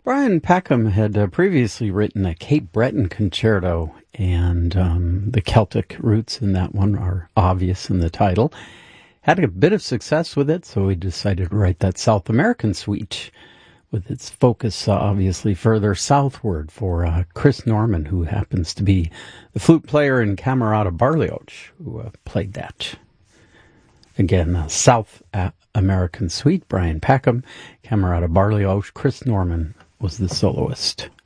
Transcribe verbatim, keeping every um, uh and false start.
Brian Peckham had uh, previously written a Cape Breton concerto, and um, the Celtic roots in that one are obvious in the title. Had a bit of success with it, so he decided to write that South American suite, with its focus uh, obviously further southward for uh, Chris Norman, who happens to be the flute player in Camerata Barlioch, who uh, played that. Again, uh, South uh, American suite, Brian Peckham, Camerata Barlioch, Chris Norman was the soloist.